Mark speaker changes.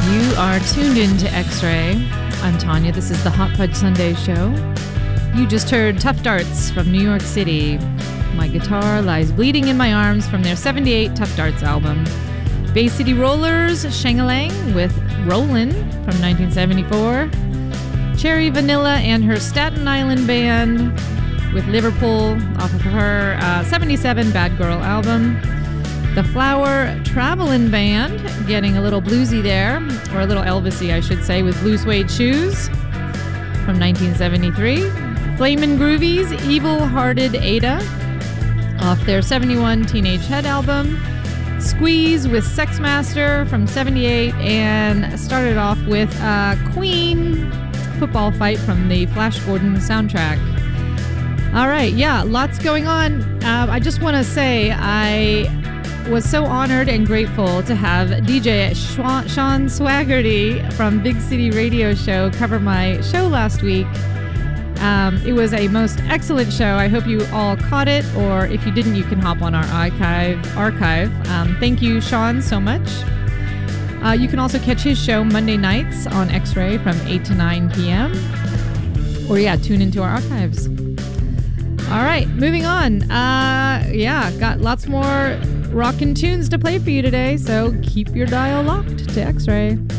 Speaker 1: You are tuned in to X-Ray. I'm Tanya. This is the Hot Fudge Sunday Show. You just heard Tough Darts from New York City. My guitar lies bleeding in my arms from their 78 Tough Darts album. Bay City Rollers, Shang-a-Lang with Rollin' from 1974. Cherry Vanilla and her Staten Island Band with Liverpool off of her 77 Bad Girl album. The Flower Travelin' Band, getting a little bluesy there, or a little Elvis-y, I should say, with Blue Suede Shoes from 1973. Flamin' Groovies, Evil Hearted Ada off their 71 Teenage Head album. Squeeze with Sex Master from 78, and started off with Queen Football Fight from the Flash Gordon soundtrack. All right, yeah, lots going on. I just want to say I was so honored and grateful to have DJ Sean Swaggerty from Big City Radio Show cover my show last week. It was a most excellent show. I hope you all caught it, or if you didn't, you can hop on our archive. Thank you, Sean, so much. You can also catch his show Monday nights on X-Ray from 8 to 9 p.m. Or tune into our archives. All right, moving on. Got lots more rockin' tunes to play for you today, so keep your dial locked to X-Ray.